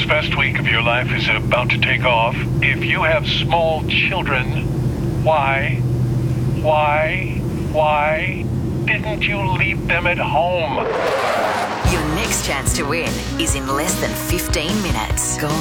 God's best week of your life is about to take off. If you have small children, why didn't you leave them at home? Your next chance to win is in less than 15 minutes. Gold